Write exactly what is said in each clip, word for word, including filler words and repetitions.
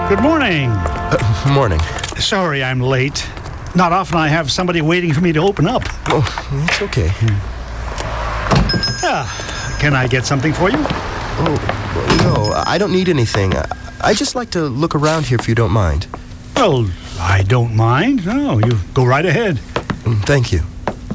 Good morning. Uh, morning. Sorry I'm late. Not often I have somebody waiting for me to open up. Oh, it's okay. Ah, can I get something for you? Oh, no, I don't need anything. I just like to look around here if you don't mind. Well, I don't mind. No, you go right ahead. Thank you.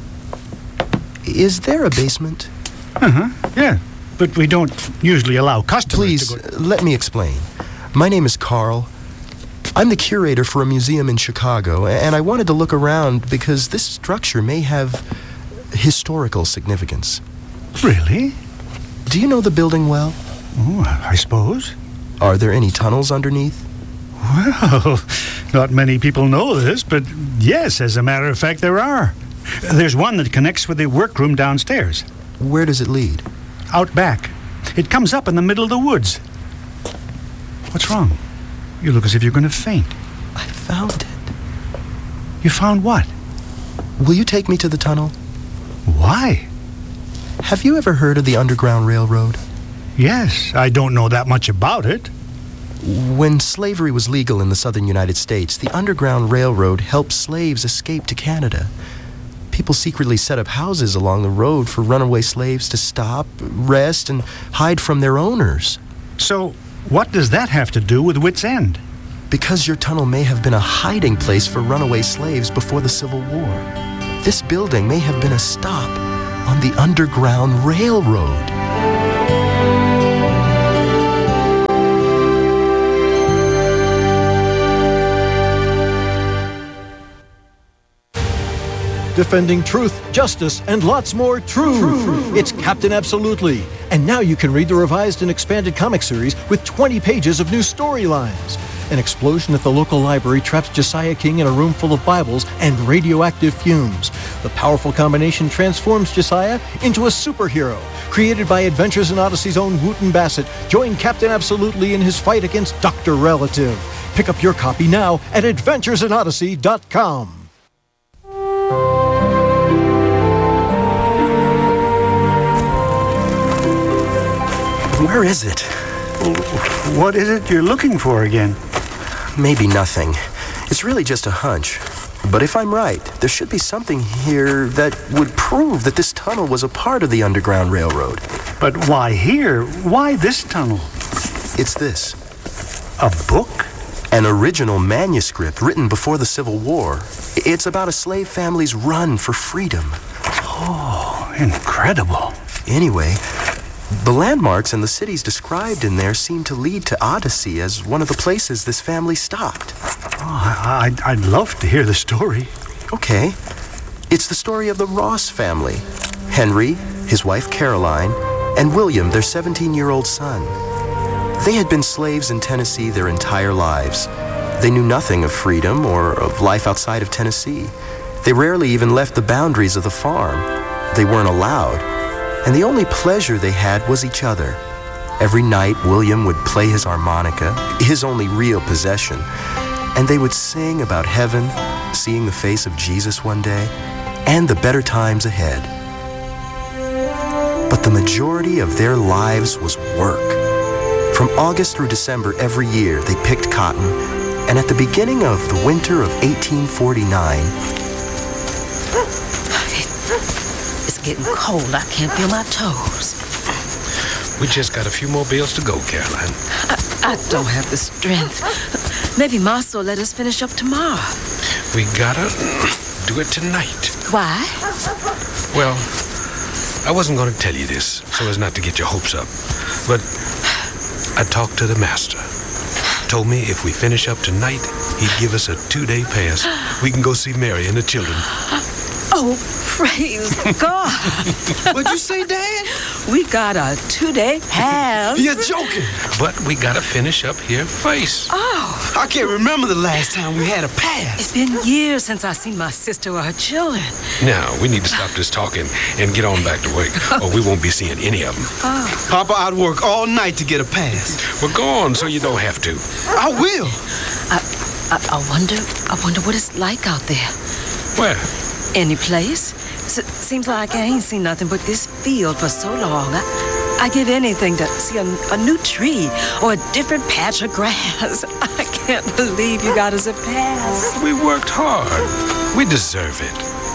Is there a basement? Uh-huh, yeah. But we don't usually allow customers Please, to go... let me explain. My name is Carl. I'm the curator for a museum in Chicago, and I wanted to look around because this structure may have historical significance. Really? Do you know the building well? Oh, I suppose. Are there any tunnels underneath? Well, not many people know this, but yes, as a matter of fact, there are. There's one that connects with the workroom downstairs. Where does it lead? Out back. It comes up in the middle of the woods. What's wrong? You look as if you're going to faint. I found it. You found what? Will you take me to the tunnel? Why? Have you ever heard of the Underground Railroad? Yes, I don't know that much about it. When slavery was legal in the southern United States, the Underground Railroad helped slaves escape to Canada. People secretly set up houses along the road for runaway slaves to stop, rest, and hide from their owners. So, what does that have to do with Wits End? Because your tunnel may have been a hiding place for runaway slaves before the Civil War. This building may have been a stop on the Underground Railroad. Defending truth, justice, and lots more true. true. It's Captain Absolutely. And now you can read the revised and expanded comic series with twenty pages of new storylines. An explosion at the local library traps Josiah King in a room full of Bibles and radioactive fumes. The powerful combination transforms Josiah into a superhero. Created by Adventures in Odyssey's own Wooten Bassett, join Captain Absolutely in his fight against Doctor Relative. Pick up your copy now at adventures in odyssey dot com. Where is it? What is it you're looking for again? Maybe nothing. It's really just a hunch. But if I'm right, there should be something here that would prove that this tunnel was a part of the Underground Railroad. But why here? Why this tunnel? It's this. A book? An original manuscript written before the Civil War. It's about a slave family's run for freedom. Oh, incredible. Anyway, the landmarks and the cities described in there seem to lead to Odyssey as one of the places this family stopped. Oh, I, I'd, I'd love to hear the story. Okay. It's the story of the Ross family. Henry, his wife Caroline, and William, their seventeen-year-old son. They had been slaves in Tennessee their entire lives. They knew nothing of freedom or of life outside of Tennessee. They rarely even left the boundaries of the farm. They weren't allowed. And the only pleasure they had was each other. Every night, William would play his harmonica, his only real possession, and they would sing about heaven, seeing the face of Jesus one day, and the better times ahead. But the majority of their lives was work. From August through December every year, they picked cotton, and at the beginning of the winter of eighteen forty-nine, getting cold. I can't feel my toes. We just got a few more bales to go, Caroline. I, I don't have the strength. Maybe Marcia will let us finish up tomorrow. We gotta do it tonight. Why? Well, I wasn't going to tell you this so as not to get your hopes up. But I talked to the master. Told me if we finish up tonight, he'd give us a two-day pass. We can go see Mary and the children. Oh, praise God. What'd you say, Dad? We got a two-day pass. You're joking. But we got to finish up here first. Oh. I can't remember the last time we had a pass. It's been years since I seen my sister or her children. Now, we need to stop this talking and get on back to work, or we won't be seeing any of them. Oh. Papa, I'd work all night to get a pass. Well, go on so you don't have to. I will. I, I, I wonder, I wonder what it's like out there. Where? Any place. S- seems like I ain't seen nothing but this field for so long. I, I give anything to see a, a new tree or a different patch of grass. I can't can't believe you got us a pass. We worked hard. We deserve it.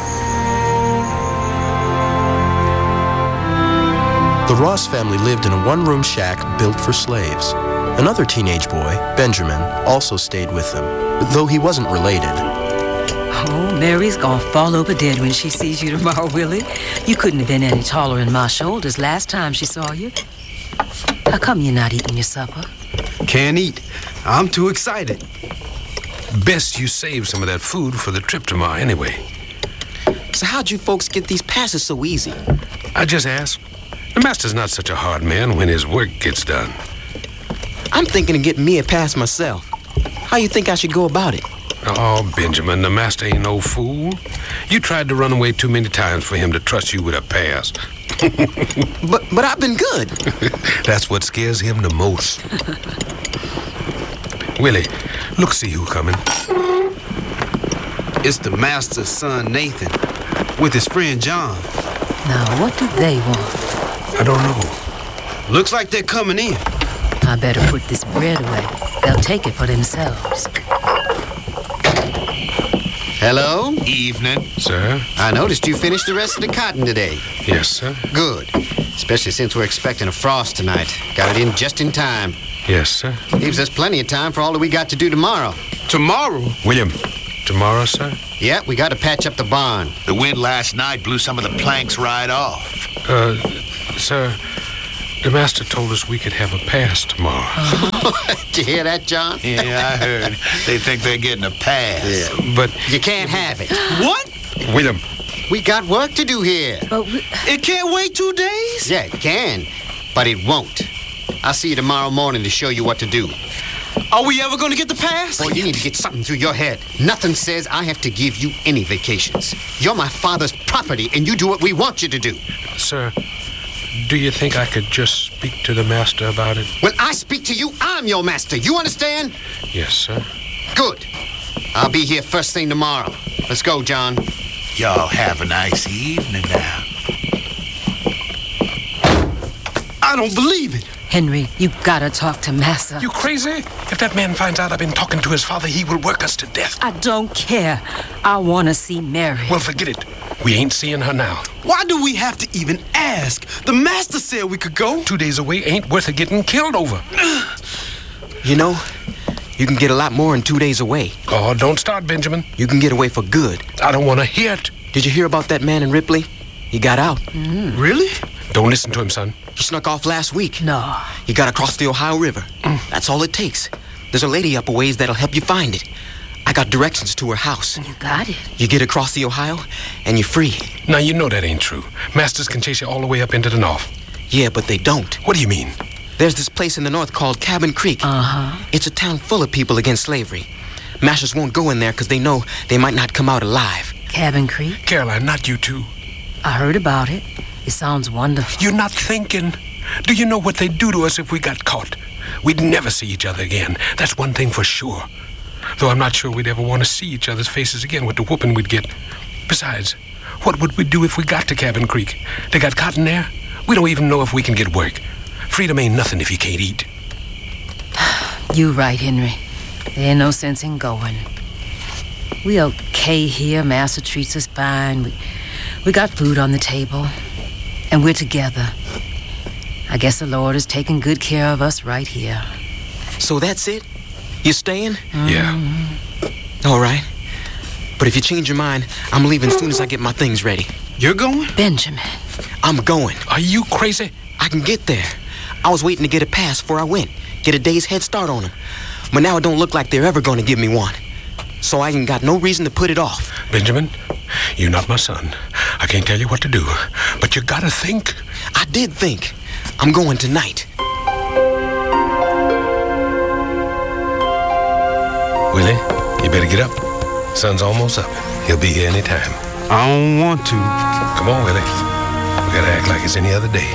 The Ross family lived in a one-room shack built for slaves. Another teenage boy, Benjamin, also stayed with them, though he wasn't related. Oh, Mary's gonna fall over dead when she sees you tomorrow, Willie. You couldn't have been any taller than my shoulders last time she saw you. How come you're not eating your supper? Can't eat. I'm too excited. Best you save some of that food for the trip tomorrow anyway. So how'd you folks get these passes so easy? I just asked. The master's not such a hard man when his work gets done. I'm thinking of getting me a pass myself. How you think I should go about it? Oh, Benjamin, the master ain't no fool. You tried to run away too many times for him to trust you with a pass. but but I've been good. That's what scares him the most. Willie, look, see who coming. It's the master's son, Nathan, with his friend John. Now, what do they want? I don't know. Looks like they're coming in. I better put this bread away. They'll take it for themselves. Hello? Evening. Sir? I noticed you finished the rest of the cotton today. Yes, sir. Good. Especially since we're expecting a frost tonight. Got it in just in time. Yes, sir. Leaves us plenty of time for all that we got to do tomorrow. Tomorrow? William, tomorrow, sir? Yeah, we got to patch up the barn. The wind last night blew some of the planks right off. Uh, sir, the master told us we could have a pass tomorrow. Did you hear that, John? Yeah, I heard. They think they're getting a pass. Yeah. But... You can't have it. What? William. We got work to do here. But we... It can't wait two days? Yeah, it can, but it won't. I'll see you tomorrow morning to show you what to do. Are we ever going to get the pass? Boy, you need to get something through your head. Nothing says I have to give you any vacations. You're my father's property, and you do what we want you to do. Sir, do you think I could just speak to the master about it? When I speak to you, I'm your master. You understand? Yes, sir. Good. I'll be here first thing tomorrow. Let's go, John. Y'all have a nice evening now. I don't believe it. Henry, you gotta talk to Massa. You crazy? If that man finds out I've been talking to his father, he will work us to death. I don't care. I want to see Mary. Well, forget it. We ain't seeing her now. Why do we have to even ask? The master said we could go. Two days away ain't worth it getting killed over. You know, you can get a lot more in two days away. Oh, don't start, Benjamin. You can get away for good. I don't want to hear it. Did you hear about that man in Ripley? He got out. Mm. Really? Don't listen to him, son. He snuck off last week. No. He got across the Ohio River. Mm. That's all it takes. There's a lady up a ways that'll help you find it. I got directions to her house. You got it. You get across the Ohio, and you're free. Now, you know that ain't true. Masters can chase you all the way up into the north. Yeah, but they don't. What do you mean? There's this place in the north called Cabin Creek. Uh-huh. It's a town full of people against slavery. Masters won't go in there because they know they might not come out alive. Cabin Creek? Caroline, not you too. I heard about it. It sounds wonderful. You're not thinking. Do you know what they'd do to us if we got caught? We'd never see each other again. That's one thing for sure. Though I'm not sure we'd ever want to see each other's faces again with the whooping we'd get. Besides, what would we do if we got to Cabin Creek? They got cotton there? We don't even know if we can get work. Freedom ain't nothing if you can't eat. You right, Henry. There ain't no sense in going. We okay here. Master treats us fine. We, we got food on the table. And we're together. I guess the Lord is taking good care of us right here. So that's it? You staying? Mm-hmm. Yeah. All right. But if you change your mind, I'm leaving as soon as I get my things ready. You're going? Benjamin. I'm going. Are you crazy? I can get there. I was waiting to get a pass before I went. Get a day's head start on them. But now it don't look like they're ever going to give me one. So I ain't got no reason to put it off. Benjamin, you're not my son. I can't tell you what to do. But you gotta think. I did think. I'm going tonight. Willie, you better get up. Sun's almost up. He'll be here any time. I don't want to. Come on, Willie. We gotta act like it's any other day.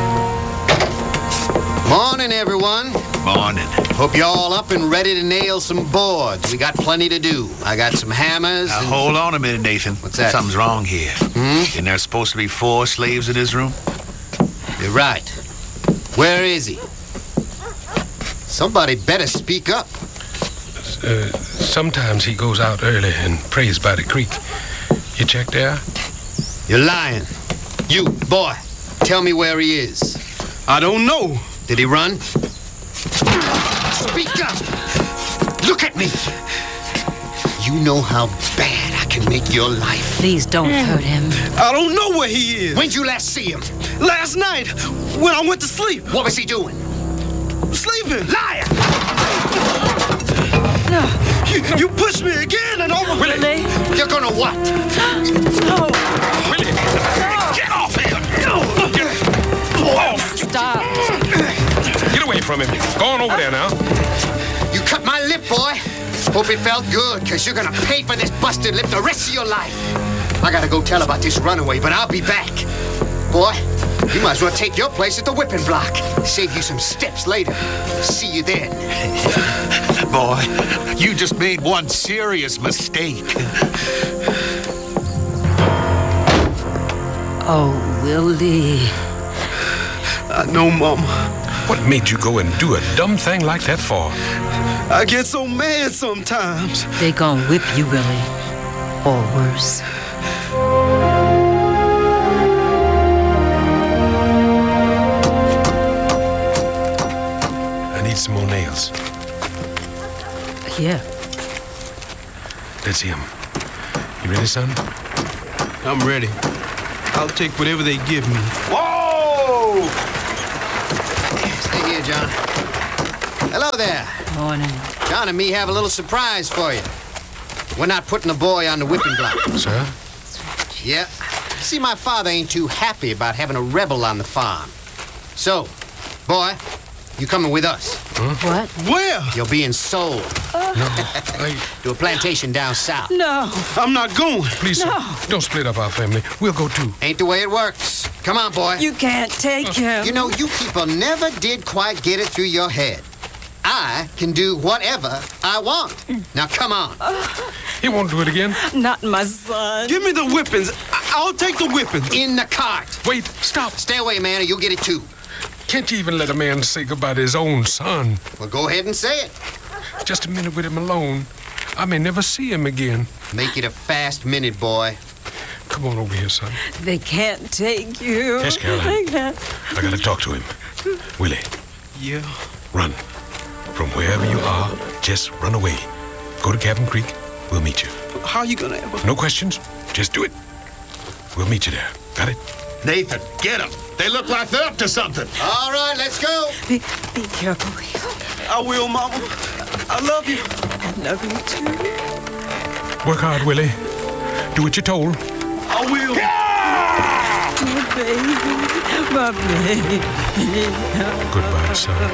Morning, everyone. Morning. Hope you're all up and ready to nail some boards. We got plenty to do. I got some hammers. Now, and... hold on a minute, Nathan. What's that? Something's wrong here. Hmm? Isn't there supposed to be four slaves in this room? You're right. Where is he? Somebody better speak up. Uh, sometimes he goes out early and prays by the creek. You check there? You're lying. You, boy, tell me where he is. I don't know. Did he run? Speak up! Look at me! You know how bad I can make your life. Please don't hurt him. I don't know where he is. When'd you last see him? Last night, when I went to sleep. What was he doing? Sleeping. Liar! No. You, you pushed me again and over. Willie? You're gonna what? No. Willie! No. Get off him! Get off! Stop. Get away from him. Go on over there now. You cut my lip, boy. Hope it felt good, because you're gonna pay for this busted lip the rest of your life. I gotta go tell about this runaway, but I'll be back. Boy, you might as well take your place at the whipping block. Save you some steps later. See you then. Boy, you just made one serious mistake. Oh, Willie. I know, Mama. What made you go and do a dumb thing like that for? I get so mad sometimes. They gon' whip you, Willie. Or worse. I need some more nails. Here. Let's see him. You ready, son? I'm ready. I'll take whatever they give me. Whoa! Stay here, John. Hello there. Morning. John and me have a little surprise for you. We're not putting the boy on the whipping block. Sir? Yeah. See, my father ain't too happy about having a rebel on the farm. So, boy, you coming with us? Huh? What? Where? You're being sold. No. I... To a plantation down south. No. I'm not going. Please, No. sir, don't split up our family. We'll go too. Ain't the way it works. Come on, boy. You can't take him. You know, you people never did quite get it through your head. I can do whatever I want. Now, come on. He won't do it again. Not my son. Give me the whippings. I- I'll take the whippings. In the cart. Wait, stop. Stay away, man, or you'll get it too. Can't you even let a man say goodbye to his own son? Well, go ahead and say it. Just a minute with him alone. I may never see him again. Make it a fast minute, boy. Come on over here, son. They can't take you. Yes, Caroline. They can't. I gotta talk to him. Willie, Yeah. run. From wherever you are, just run away. Go to Cabin Creek. We'll meet you. How you gonna ever? No questions. Just do it. We'll meet you there. Got it? Nathan, get them. They look like they're up to something. All right, let's go. Be, be careful. I will, Mama. I love you. I love you too. Work hard, Willie. Do what you're told. I will. My baby. My baby. Goodbye, son.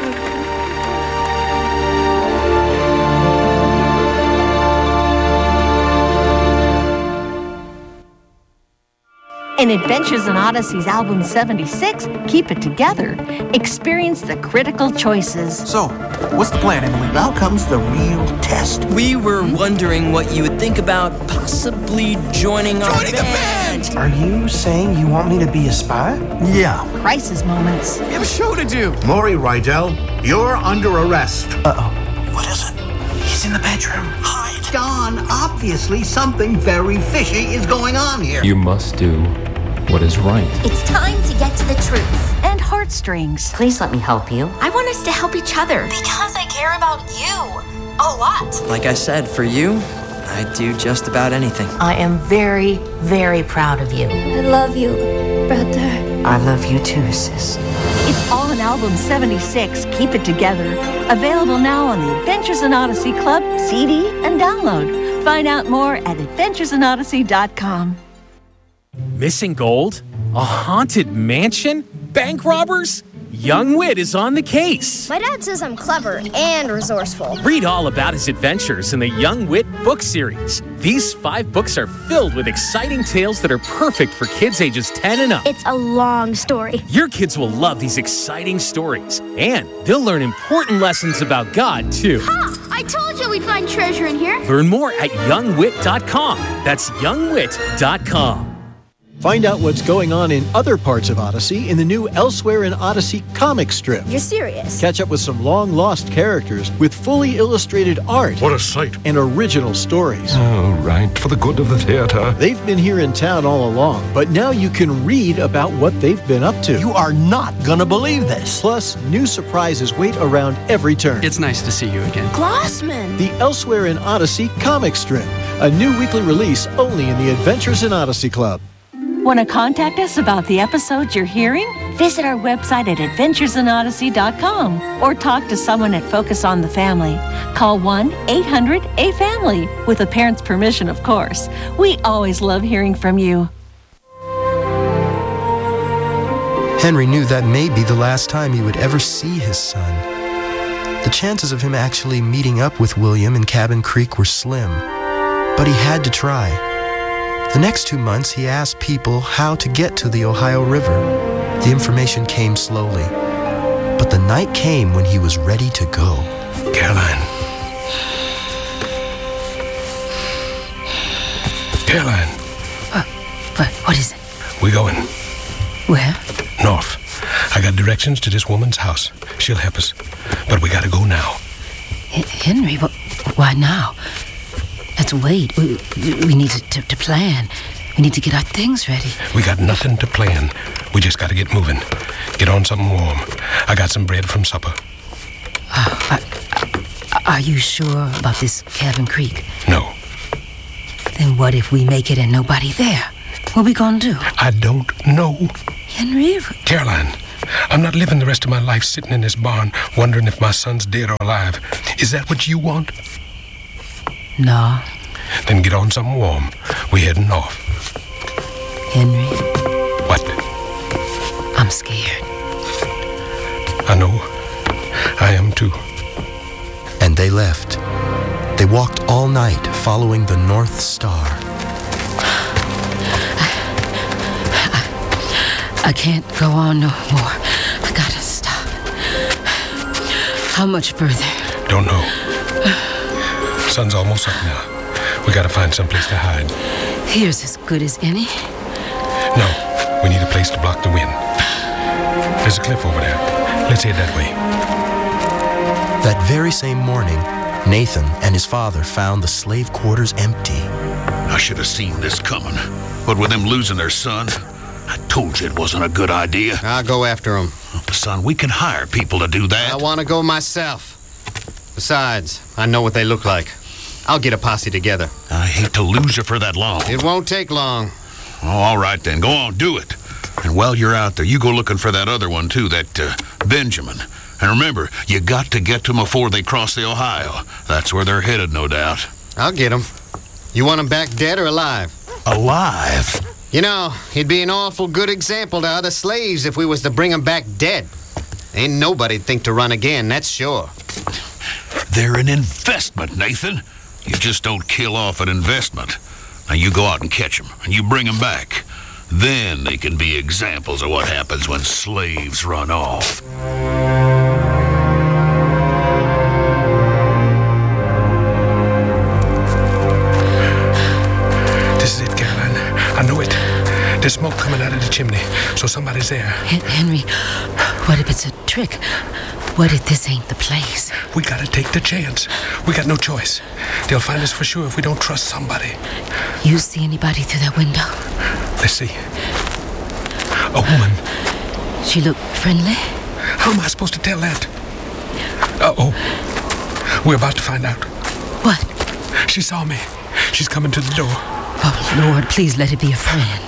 In Adventures in Odyssey's album seventy-six, Keep It Together, experience the critical choices. So, what's the plan, Emily? Now comes the real test. We were wondering what you would think about possibly joining our Joining the band. band! Are you saying you want me to be a spy? Yeah. Crisis moments. We have a show to do. Maury Rydell, you're under arrest. Uh-oh. What is it? He's in the bedroom. Hide. Don, obviously something very fishy is going on here. You must do what is right. It's time to get to the truth. And heartstrings. Please let me help you. I want us to help each other. Because I care about you. A lot. Like I said, for you, I'd do just about anything. I am very, very proud of you. I love you, brother. I love you too, sis. It's all in album seventy-six, Keep It Together. Available now on the Adventures in Odyssey Club, C D, and download. Find out more at adventures in odyssey dot com. Missing gold? A haunted mansion? Bank robbers? Young Wit is on the case. My dad says I'm clever and resourceful. Read all about his adventures in the Young Wit book series. These five books are filled with exciting tales that are perfect for kids ages ten and up. It's a long story. Your kids will love these exciting stories, and they'll learn important lessons about God, too. Ha! I told you we'd find treasure in here. Learn more at young wit dot com. That's young wit dot com. Find out what's going on in other parts of Odyssey in the new Elsewhere in Odyssey comic strip. You're serious? Catch up with some long-lost characters with fully illustrated art. What a sight. And original stories. Oh, right, for the good of the theater. They've been here in town all along, but now you can read about what they've been up to. You are not gonna believe this. Plus, new surprises wait around every turn. It's nice to see you again. Glossman! The Elsewhere in Odyssey comic strip. A new weekly release only in the Adventures in Odyssey Club. Want to contact us about the episodes you're hearing? Visit our website at adventures in odyssey dot com or talk to someone at Focus on the Family. Call one eight hundred A family, with a parent's permission, of course. We always love hearing from you. Henry knew that may be the last time he would ever see his son. The chances of him actually meeting up with William in Cabin Creek were slim, but he had to try. The next two months, he asked people how to get to the Ohio River. The information came slowly, but the night came when he was ready to go. Caroline. Caroline. What? What? What is it? We're going. Where? North. I got directions to this woman's house. She'll help us. But we gotta go now. H- Henry, wh- why now? Let's wait. We, we need to, to, to plan. We need to get our things ready. We got nothing to plan. We just gotta get moving. Get on something warm. I got some bread from supper. Oh, are, are you sure about this Cabin Creek? No. Then what if we make it and nobody there? What we gonna do? I don't know. Henry? Caroline, I'm not living the rest of my life sitting in this barn wondering if my son's dead or alive. Is that what you want? No. Then get on something warm. We're heading off. Henry? What? I'm scared. I know. I am too. And they left. They walked all night following the North Star. I, I can't go on no more. I gotta stop. How much further? Don't know. Sun's almost up now. We gotta find someplace to hide. Here's as good as any. No, we need a place to block the wind. There's a cliff over there. Let's head that way. That very same morning, Nathan and his father found the slave quarters empty. I should have seen this coming. But with them losing their son, I told you it wasn't a good idea. I'll go after them. Son, we can hire people to do that. I want to go myself. Besides, I know what they look like. I'll get a posse together. I hate to lose you for that long. It won't take long. Oh, all right then. Go on, do it. And while you're out there, you go looking for that other one, too, that uh, Benjamin. And remember, you got to get to them before they cross the Ohio. That's where they're headed, no doubt. I'll get them. You want them back dead or alive? Alive? You know, he'd be an awful good example to other slaves if we was to bring them back dead. Ain't nobody'd think to run again, that's sure. They're an investment, Nathan. You just don't kill off an investment. Now you go out and catch them, and you bring them back. Then they can be examples of what happens when slaves run off. This is it, Caroline. I know it. There's smoke coming out of the chimney, so somebody's there. H- Henry, what if it's a trick? What if this ain't the place? We gotta take the chance. We got no choice. They'll find us for sure if we don't trust somebody. You see anybody through that window? Let's see. A woman. She look friendly? How am I supposed to tell that? Uh-oh. We're about to find out. What? She saw me. She's coming to the door. Oh, Lord, please let it be a friend.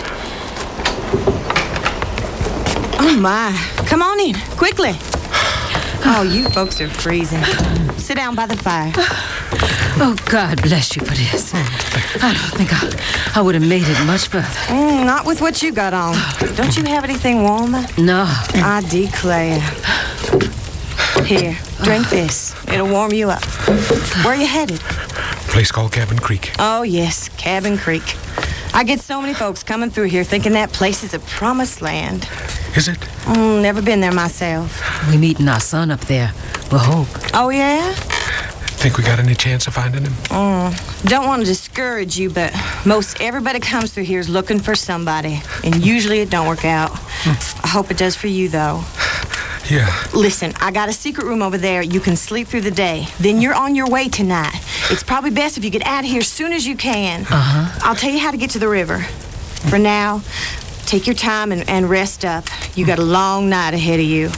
Oh, my. Come on in, quickly. Oh, you folks are freezing. Sit down by the fire. Oh, God bless you for this. I don't think I, I would have made it much further. Mm, not with what you got on. Don't you have anything warmer? No. I declare. Here, drink this. It'll warm you up. Where are you headed? Place called Cabin Creek. Oh, yes, Cabin Creek. I get so many folks coming through here thinking that place is a promised land. Is it? Mm, never been there myself. We meeting our son up there. We hope. Oh, yeah? Think we got any chance of finding him? Mm, don't want to discourage you, but most everybody comes through here is looking for somebody, and usually it don't work out. I hope it does for you, though. Yeah. Listen, I got a secret room over there. You can sleep through the day. Then you're on your way tonight. It's probably best if you get out of here as soon as you can. Uh-huh. I'll tell you how to get to the river. For now, take your time and, and rest up. You got a long night ahead of you.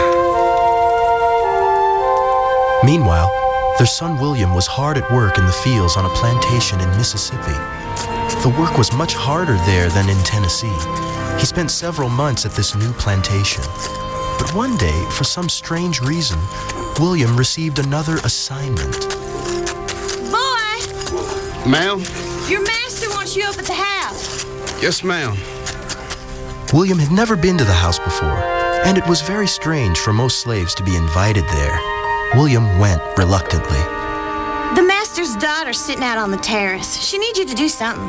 Meanwhile, their son William was hard at work in the fields on a plantation in Mississippi. The work was much harder there than in Tennessee. He spent several months at this new plantation. But one day, for some strange reason, William received another assignment. Boy! Ma'am? Your master wants you up at the house. Yes, ma'am. William had never been to the house before, and it was very strange for most slaves to be invited there. William went reluctantly. The master's daughter's sitting out on the terrace. She needs you to do something.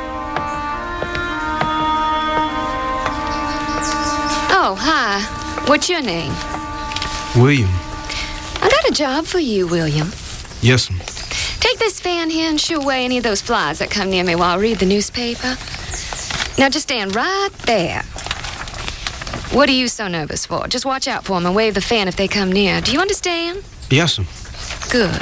Oh, hi. What's your name? William. I got a job for you, William. Yes, ma'am. Take this fan here and shoo away any of those flies that come near me while I read the newspaper. Now just stand right there. What are you so nervous for? Just watch out for them and wave the fan if they come near. Do you understand? Yes, ma'am. Good.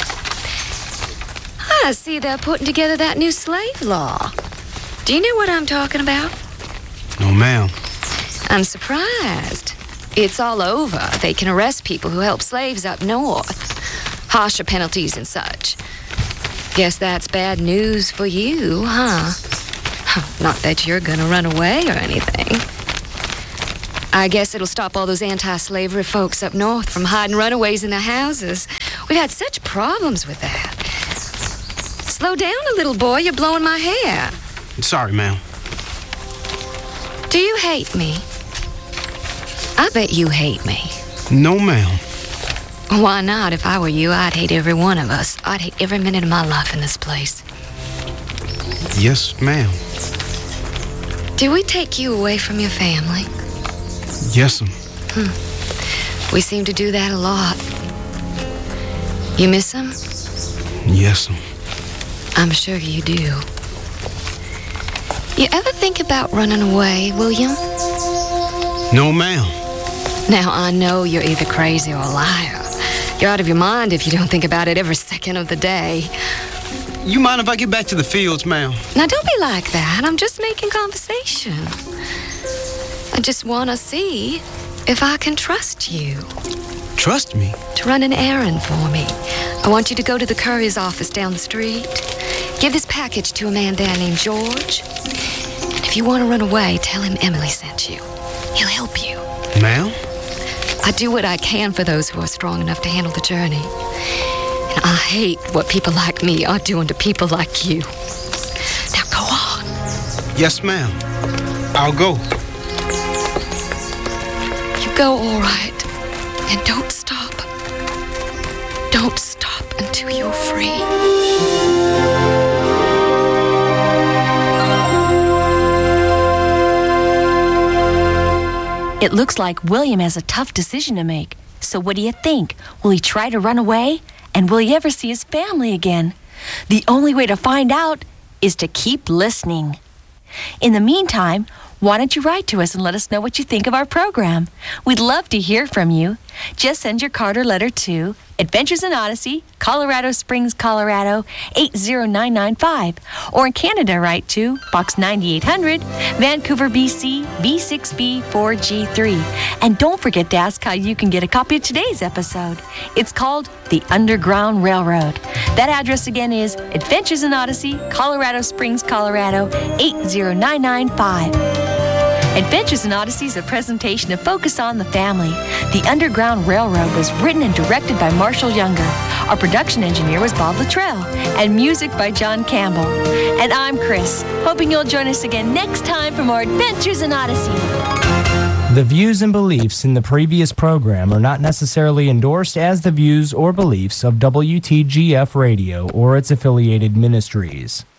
I see they're putting together that new slave law. Do you know what I'm talking about? No, ma'am. I'm surprised. It's all over. They can arrest people who help slaves up north. Harsher penalties and such. Guess that's bad news for you, huh? Not that you're gonna run away or anything. I guess it'll stop all those anti-slavery folks up north from hiding runaways in their houses. We've had such problems with that. Slow down a little, boy. You're blowing my hair. Sorry, ma'am. Do you hate me? I bet you hate me. No, ma'am. Why not? If I were you, I'd hate every one of us. I'd hate every minute of my life in this place. Yes, ma'am. Did we take you away from your family? Yes, ma'am. Hmm. We seem to do that a lot. You miss them? Yes, ma'am. I'm sure you do. You ever think about running away, William? No, ma'am. Now, I know you're either crazy or a liar. You're out of your mind if you don't think about it every second of the day. You mind if I get back to the fields, ma'am? Now, don't be like that. I'm just making conversation. I just want to see if I can trust you. Trust me? To run an errand for me. I want you to go to the courier's office down the street. Give this package to a man there named George. And if you want to run away, tell him Emily sent you. He'll help you. Ma'am? I do what I can for those who are strong enough to handle the journey. And I hate what people like me are doing to people like you. Now go on. Yes, ma'am. I'll go. You go all right. And don't stop. Don't stop until you're free. It looks like William has a tough decision to make. So what do you think? Will he try to run away? And will he ever see his family again? The only way to find out is to keep listening. In the meantime, why don't you write to us and let us know what you think of our program? We'd love to hear from you. Just send your card or letter to Adventures in Odyssey, Colorado Springs, Colorado, eight zero nine nine five. Or in Canada, write to Box ninety-eight hundred, Vancouver, B C, B six B four G three. And don't forget to ask how you can get a copy of today's episode. It's called The Underground Railroad. That address again is Adventures in Odyssey, Colorado Springs, Colorado, eight zero nine nine five. Adventures in Odyssey is a presentation of Focus on the Family. The Underground Railroad was written and directed by Marshall Younger. Our production engineer was Bob Luttrell, and music by John Campbell. And I'm Chris, hoping you'll join us again next time for more Adventures in Odyssey. The views and beliefs in the previous program are not necessarily endorsed as the views or beliefs of W T G F Radio or its affiliated ministries.